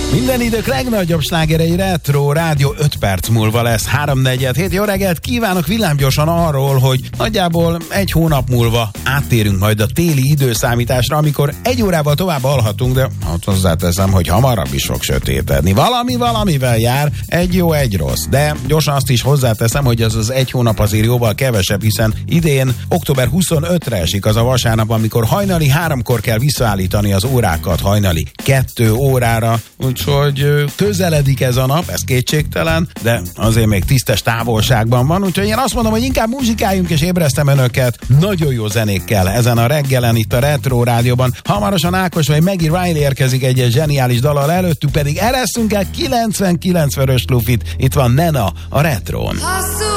Minden idők legnagyobb slágerei Retro Rádió 5 perc múlva lesz 3:47. Jó reggelt kívánok, villámgyorsan arról, hogy nagyjából egy hónap múlva áttérünk majd a téli időszámításra, amikor egy órával tovább alhatunk, de hát hozzáteszem, hogy hamarabb is fog sötétedni. Valamivel jár, egy jó, egy rossz. De gyorsan azt is hozzáteszem, hogy ez az egy hónap azért jóval kevesebb, hiszen idén október 25-re esik az a vasárnap, amikor hajnali 3-kor kell visszaállítani az órákat hajnali 2 órára, úgyhogy közeledik ez a nap, ez kétségtelen, de azért még tisztes távolságban van, úgyhogy én azt mondom, hogy inkább muzsikáljunk, és ébresztem önöket nagyon jó zenékkel ezen a reggelen itt a Retro Rádióban. Hamarosan Ákos vagy Maggie Riley érkezik egy zseniális dallal, előttük pedig eresszünk el 99 vörös lufit. Itt van Nena a Retrón.